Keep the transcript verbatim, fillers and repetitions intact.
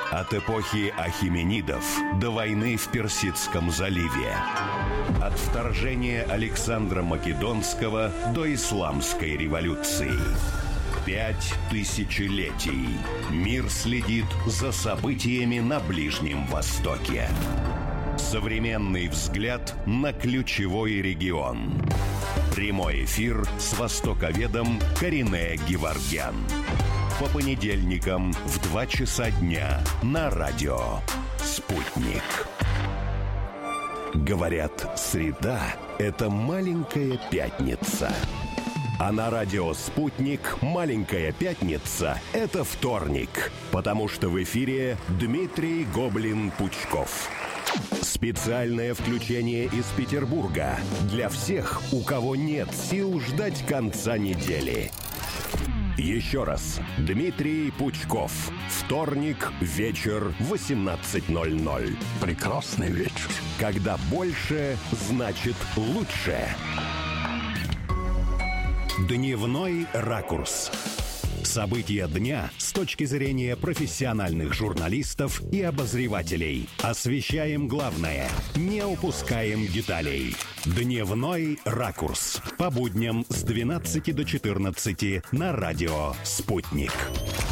От эпохи ахименидов до войны в Персидском заливе. От вторжения Александра Македонского до исламской революции. Пять тысячелетий. Мир следит за событиями на Ближнем Востоке. Современный взгляд на ключевой регион. Прямой эфир с востоковедом Каринэ Геворгян. По понедельникам в два часа дня на радио «Спутник». Говорят, среда – это маленькая пятница. А на радио «Спутник» маленькая пятница – это вторник. Потому что в эфире Дмитрий Гоблин-Пучков. Специальное включение из Петербурга для всех, у кого нет сил ждать конца недели. Еще раз. Дмитрий Пучков. Вторник, вечер, восемнадцать ноль ноль. Прекрасный вечер. Когда больше значит лучше. Дневной ракурс. События дня с точки зрения профессиональных журналистов и обозревателей. Освещаем главное, не упускаем деталей. Дневной ракурс. По будням с двенадцати до четырнадцати на радио «Спутник».